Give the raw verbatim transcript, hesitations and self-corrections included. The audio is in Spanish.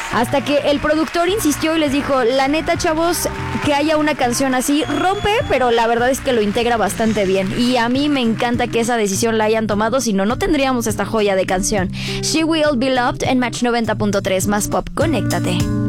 Hasta que el productor insistió y les dijo, la neta, chavos, que haya una canción así rompe, pero la verdad es que lo integra bastante bien. Y a mí me encanta que esa decisión la hayan tomado, si no, no tendríamos esta joya de canción. She Will Be Loved en Match noventa punto tres, más pop, conéctate.